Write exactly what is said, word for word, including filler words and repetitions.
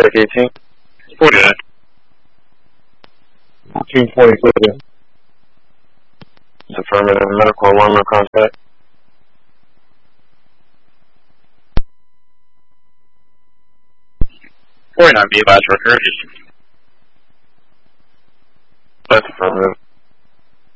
check eighteen. forty-nine. Team forty, clear. It's affirmative, medical alarm, no contact. forty-nine, be advised for emergency. That's affirmative.